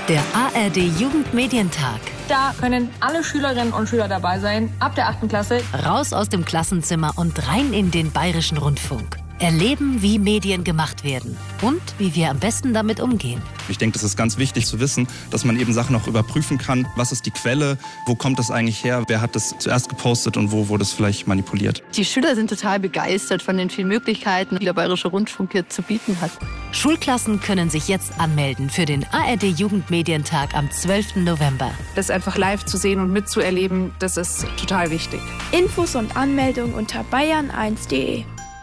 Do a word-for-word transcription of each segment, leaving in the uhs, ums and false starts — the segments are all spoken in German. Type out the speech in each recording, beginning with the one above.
Der A R D-Jugendmedientag. Da können alle Schülerinnen und Schüler dabei sein, ab der achten Klasse. Raus aus dem Klassenzimmer und rein in den Bayerischen Rundfunk. Erleben, wie Medien gemacht werden und wie wir am besten damit umgehen. Ich denke, das ist ganz wichtig zu wissen, dass man eben Sachen auch überprüfen kann. Was ist die Quelle? Wo kommt das eigentlich her? Wer hat das zuerst gepostet und wo wurde es vielleicht manipuliert? Die Schüler sind total begeistert von den vielen Möglichkeiten, die der Bayerische Rundfunk hier zu bieten hat. Schulklassen können sich jetzt anmelden für den A R D-Jugendmedientag am zwölften November. Das einfach live zu sehen und mitzuerleben, das ist total wichtig. Infos und Anmeldung unter bayern eins punkt de.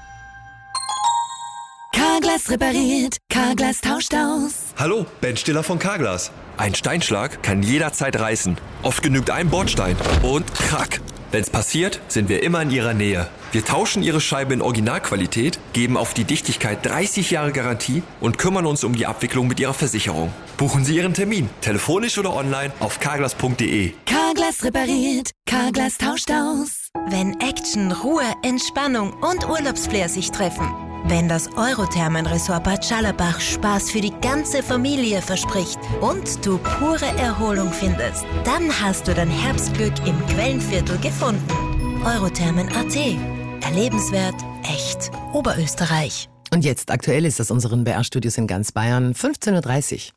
Carglass repariert, Carglass tauscht aus. Hallo, Ben Stiller von Carglass. Ein Steinschlag kann jederzeit reißen. Oft genügt ein Bordstein und krack. Wenn's passiert, sind wir immer in Ihrer Nähe. Wir tauschen Ihre Scheibe in Originalqualität, geben auf die Dichtigkeit dreißig Jahre Garantie und kümmern uns um die Abwicklung mit Ihrer Versicherung. Buchen Sie Ihren Termin, telefonisch oder online auf carglass punkt de. Carglass repariert, Carglass tauscht aus. Wenn Action, Ruhe, Entspannung und Urlaubsflair sich treffen. Wenn das Eurothermenresort Bad Schallerbach Spaß für die ganze Familie verspricht und du pure Erholung findest, dann hast du dein Herbstglück im Quellenviertel gefunden. Eurothermen punkt at. Erlebenswert, echt. Oberösterreich. Und jetzt aktuell ist das unseren B R-Studios in ganz Bayern, fünfzehn Uhr dreißig.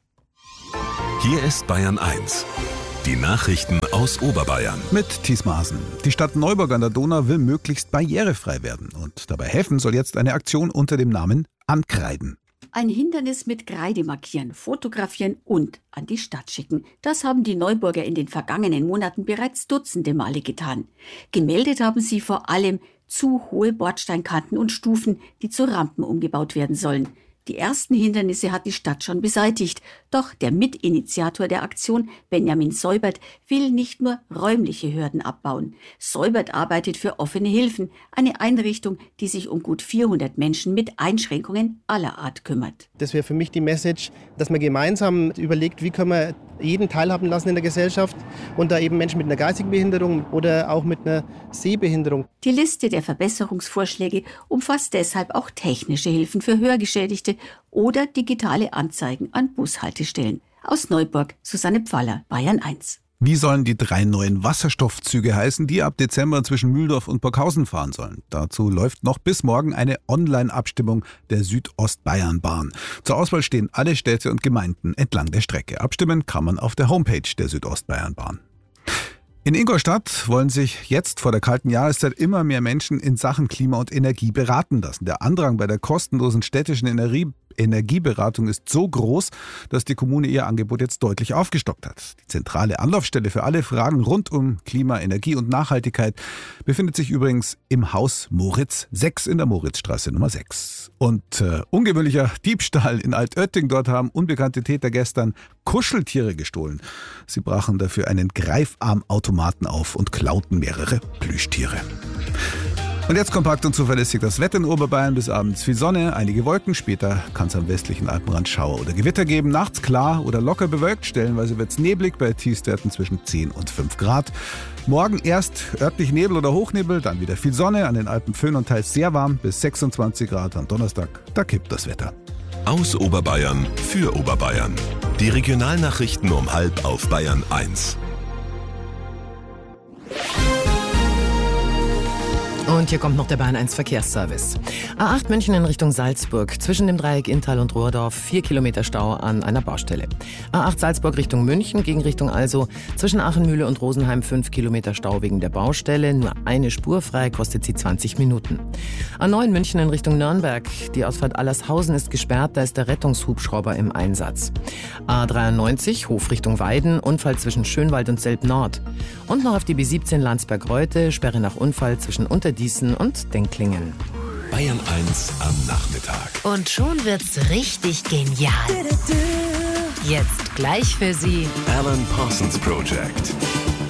Hier ist Bayern eins. Die Nachrichten aus Oberbayern. Mit Thies Maaßen. Die Stadt Neuburg an der Donau will möglichst barrierefrei werden. Und dabei helfen soll jetzt eine Aktion unter dem Namen Ankreiden. Ein Hindernis mit Kreide markieren, fotografieren und an die Stadt schicken. Das haben die Neuburger in den vergangenen Monaten bereits dutzende Male getan. Gemeldet haben sie vor allem zu hohe Bordsteinkanten und Stufen, die zu Rampen umgebaut werden sollen. Die ersten Hindernisse hat die Stadt schon beseitigt. Doch der Mitinitiator der Aktion, Benjamin Seubert, will nicht nur räumliche Hürden abbauen. Seubert arbeitet für Offene Hilfen, eine Einrichtung, die sich um gut vierhundert Menschen mit Einschränkungen aller Art kümmert. Das wäre für mich die Message, dass man gemeinsam überlegt, wie können wir jeden teilhaben lassen in der Gesellschaft und da eben Menschen mit einer geistigen Behinderung oder auch mit einer Sehbehinderung. Die Liste der Verbesserungsvorschläge umfasst deshalb auch technische Hilfen für Hörgeschädigte oder digitale Anzeigen an Bushaltestellen. Aus Neuburg, Susanne Pfaller, Bayern eins. Wie sollen die drei neuen Wasserstoffzüge heißen, die ab Dezember zwischen Mühldorf und Burghausen fahren sollen? Dazu läuft noch bis morgen eine Online-Abstimmung der Südostbayernbahn. Zur Auswahl stehen alle Städte und Gemeinden entlang der Strecke. Abstimmen kann man auf der Homepage der Südostbayernbahn. In Ingolstadt wollen sich jetzt vor der kalten Jahreszeit immer mehr Menschen in Sachen Klima und Energie beraten lassen. Der Andrang bei der kostenlosen städtischen Energie Energieberatung ist so groß, dass die Kommune ihr Angebot jetzt deutlich aufgestockt hat. Die zentrale Anlaufstelle für alle Fragen rund um Klima, Energie und Nachhaltigkeit befindet sich übrigens im Haus Moritz sechs in der Moritzstraße Nummer sechs. Und äh, ungewöhnlicher Diebstahl in Altötting. Dort haben unbekannte Täter gestern Kuscheltiere gestohlen. Sie brachen dafür einen Greifarmautomaten auf und klauten mehrere Plüschtiere. Und jetzt kompakt und zuverlässig das Wetter in Oberbayern. Bis abends viel Sonne, einige Wolken. Später kann es am westlichen Alpenrand Schauer oder Gewitter geben. Nachts klar oder locker bewölkt. Stellenweise wird es neblig bei Tiefstwerten zwischen zehn und fünf Grad. Morgen erst örtlich Nebel oder Hochnebel, dann wieder viel Sonne. An den Alpen Föhn und teils sehr warm bis sechsundzwanzig Grad. Am Donnerstag, da kippt das Wetter. Aus Oberbayern für Oberbayern. Die Regionalnachrichten um halb auf Bayern eins. Und hier kommt noch der Bayern eins Verkehrsservice. A acht München in Richtung Salzburg. Zwischen dem Dreieck Inntal und Rohrdorf vier Kilometer Stau an einer Baustelle. A acht Salzburg Richtung München, Gegenrichtung also. Zwischen Achenmühle und Rosenheim fünf Kilometer Stau wegen der Baustelle. Nur eine Spur frei, kostet sie zwanzig Minuten. A neun München in Richtung Nürnberg. Die Ausfahrt Allershausen ist gesperrt, da ist der Rettungshubschrauber im Einsatz. A dreiundneunzig Hof Richtung Weiden. Unfall zwischen Schönwald und Selb Nord. Und noch auf die B siebzehn Landsberg-Reutte. Sperre nach Unfall zwischen Unterdießen und Denklingen. Bayern eins am Nachmittag. Und schon wird's richtig genial. Jetzt gleich für Sie Alan Parsons Project.